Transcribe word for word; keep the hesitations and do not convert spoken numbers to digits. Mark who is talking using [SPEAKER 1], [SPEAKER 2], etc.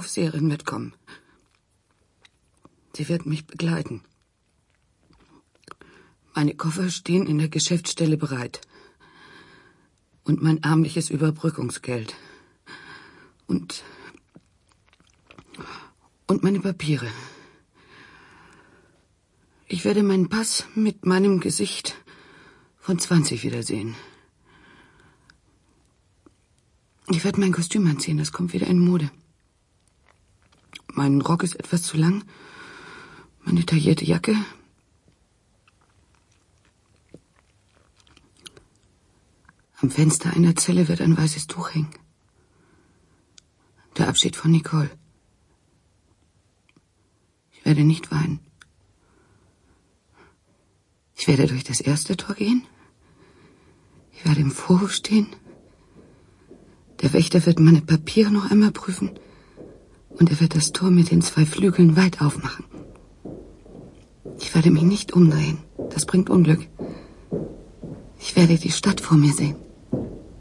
[SPEAKER 1] Aufseherin wird kommen. Sie wird mich begleiten. Meine Koffer stehen in der Geschäftsstelle bereit. Und mein ärmliches Überbrückungsgeld. Und... Und meine Papiere. Ich werde meinen Pass mit meinem Gesicht von zwanzig wiedersehen. Ich werde mein Kostüm anziehen, das kommt wieder in Mode. Mein Rock ist etwas zu lang. Meine taillierte Jacke. Am Fenster einer Zelle wird ein weißes Tuch hängen. Der Abschied von Nicole. Ich werde nicht weinen. Ich werde durch das erste Tor gehen. Ich werde im Vorhof stehen. Der Wächter wird meine Papiere noch einmal prüfen. Und er wird das Tor mit den zwei Flügeln weit aufmachen. Ich werde mich nicht umdrehen. Das bringt Unglück. Ich werde die Stadt vor mir sehen.